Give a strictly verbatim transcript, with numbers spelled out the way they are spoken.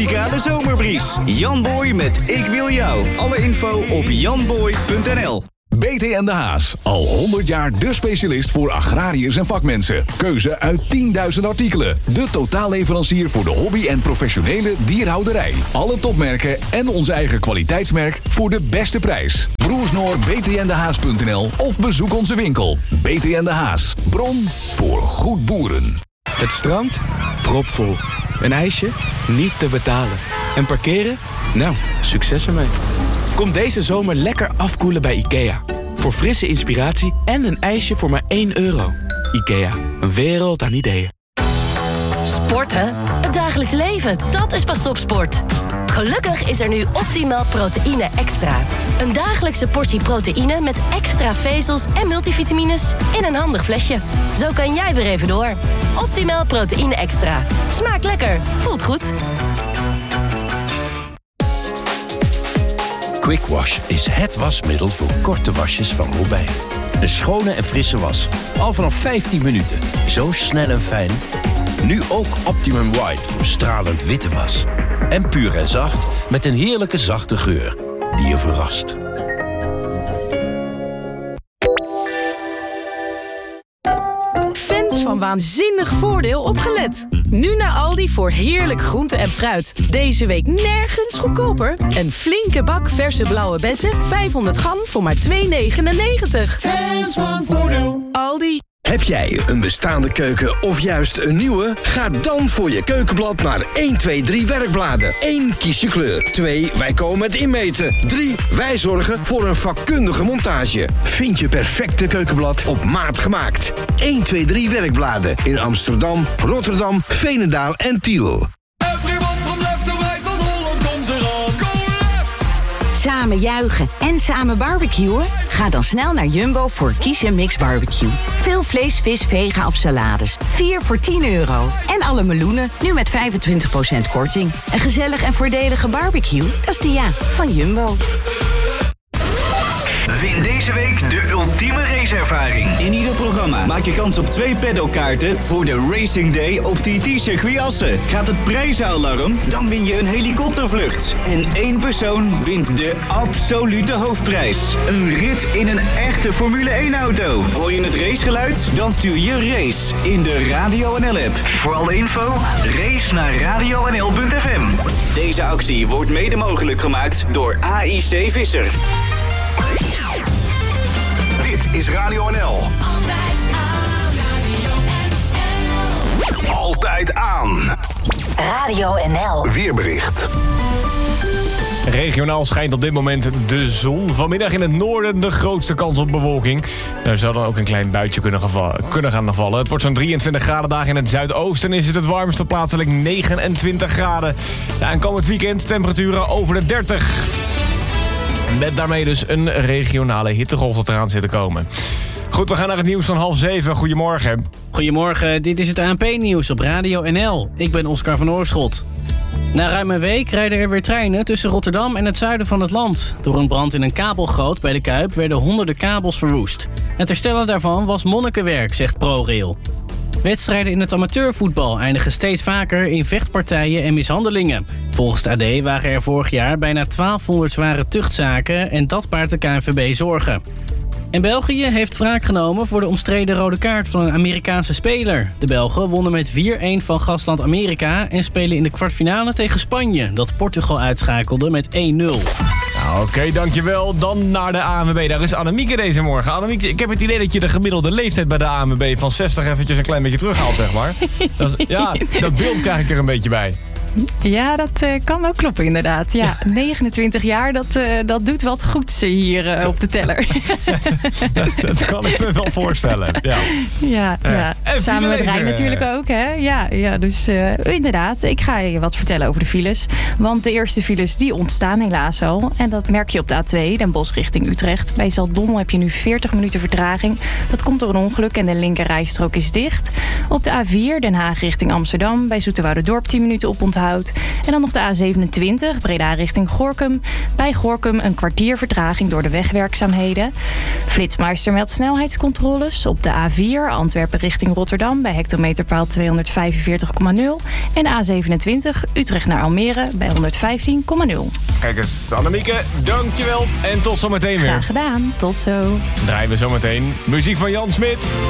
muzikale zomerbries. Jan Boy met Ik Wil Jou. Alle info op janboy punt n l. B T en de Haas. Al honderd jaar de specialist voor agrariërs en vakmensen. Keuze uit tienduizend artikelen. De totaalleverancier voor de hobby- en professionele dierhouderij. Alle topmerken en onze eigen kwaliteitsmerk voor de beste prijs. Broersnoor b t n de haas punt n l of bezoek onze winkel. B T en de Haas. Bron voor goed boeren. Het strand? Propvol. Een ijsje? Niet te betalen. En parkeren? Nou, succes ermee. Kom deze zomer lekker afkoelen bij IKEA. Voor frisse inspiratie en een ijsje voor maar één euro. IKEA, een wereld aan ideeën. Sporten? Het dagelijks leven, dat is pas topsport. Gelukkig is er nu Optimal Proteïne Extra. Een dagelijkse portie proteïne met extra vezels en multivitamines in een handig flesje. Zo kan jij weer even door. Optimal Proteïne Extra. Smaakt lekker, voelt goed. Quick Wash is het wasmiddel voor korte wasjes van Robijn. Een schone en frisse was. Al vanaf vijftien minuten. Zo snel en fijn. Nu ook Optimum White voor stralend witte was. En puur en zacht met een heerlijke zachte geur die je verrast. Fans van Waanzinnig Voordeel opgelet. Nu naar Aldi voor heerlijk groente en fruit. Deze week nergens goedkoper. Een flinke bak verse blauwe bessen, vijfhonderd gram voor maar twee negenennegentig. Fans van Voordeel. Aldi. Heb jij een bestaande keuken of juist een nieuwe? Ga dan voor je keukenblad naar één, twee, drie werkbladen. één. Kies je kleur. twee. Wij komen met inmeten. drie. Wij zorgen voor een vakkundige montage. Vind je perfecte keukenblad op maat gemaakt. één, twee, drie werkbladen in Amsterdam, Rotterdam, Veenendaal en Tiel. Samen juichen en samen barbecuen? Ga dan snel naar Jumbo voor Kies en Mix Barbecue. Veel vlees, vis, vega of salades. vier voor tien euro. En alle meloenen, nu met vijfentwintig procent korting. Een gezellig en voordelige barbecue, dat is de ja van Jumbo. Win deze week de ultieme raceervaring. In ieder programma maak je kans op twee paddockkaarten voor de Racing Day op T T-circuit Assen. Gaat het prijzenalarm? Dan win je een helikoptervlucht. En één persoon wint de absolute hoofdprijs. Een rit in een echte Formule één-auto. Hoor je het racegeluid? Dan stuur je race in de Radio N L-app. Voor alle info, race naar radio n l punt f m. Deze actie wordt mede mogelijk gemaakt door A I C Visser. Dit is Radio N L. Altijd aan. Radio N L. Altijd aan. Radio N L. Weerbericht. Regionaal schijnt op dit moment de zon. Vanmiddag in het noorden de grootste kans op bewolking. Er zou dan ook een klein buitje kunnen, geval, kunnen gaan vallen. Het wordt zo'n drieëntwintig graden dagen. In het zuidoosten is het het warmste, plaatselijk negenentwintig graden. Ja, en komend weekend temperaturen over de dertig. Met daarmee dus een regionale hittegolf dat eraan zit te komen. Goed, we gaan naar het nieuws van half zeven. Goedemorgen. Goedemorgen, dit is het A N P-nieuws op Radio N L. Ik ben Oscar van Oorschot. Na ruim een week rijden er weer treinen tussen Rotterdam en het zuiden van het land. Door een brand in een kabelgoot bij de Kuip werden honderden kabels verwoest. Het herstellen daarvan was monnikenwerk, zegt ProRail. Wedstrijden in het amateurvoetbal eindigen steeds vaker in vechtpartijen en mishandelingen. Volgens het A D waren er vorig jaar bijna twaalfhonderd zware tuchtzaken en dat baart de K N V B zorgen. En België heeft wraak genomen voor de omstreden rode kaart van een Amerikaanse speler. De Belgen wonnen met vier-een van gastland Amerika en spelen in de kwartfinale tegen Spanje, dat Portugal uitschakelde met één nul. Nou, Oké, okay, dankjewel. Dan naar de A N W B. Daar is Annemieke deze morgen. Annemieke, ik heb het idee dat je de gemiddelde leeftijd bij de A N W B van zestig eventjes een klein beetje terughaalt, zeg maar. Dat is, ja, dat beeld krijg ik er een beetje bij. Ja, dat uh, kan wel kloppen inderdaad. Ja, negenentwintig jaar, dat, uh, dat doet wat goeds hier uh, op de teller. dat, dat kan ik me wel voorstellen. Ja, ja, ja. Uh, samen met Rijn natuurlijk ook. Hè? Ja, ja, dus uh, inderdaad, ik ga je wat vertellen over de files. Want de eerste files die ontstaan helaas al. En dat merk je op de A twee, Den Bosch richting Utrecht. Bij Zaltbommel heb je nu veertig minuten vertraging. Dat komt door een ongeluk en de linker rijstrook is dicht. Op de A vier, Den Haag richting Amsterdam. Bij Zoeterwouderdorp tien minuten oponthoud. oponthoud. En dan nog de A zevenentwintig, Breda richting Gorinchem. Bij Gorinchem een kwartier vertraging door de wegwerkzaamheden. Flitsmeister meldt snelheidscontroles op de A vier, Antwerpen richting Rotterdam... bij hectometerpaal tweehonderdvijfenveertig komma nul. En A zevenentwintig, Utrecht naar Almere bij honderdvijftien komma nul. Kijk eens, Annemieke, dankjewel. En tot zometeen weer. Graag gedaan, tot zo. Draaien we zometeen muziek van Jan Smit.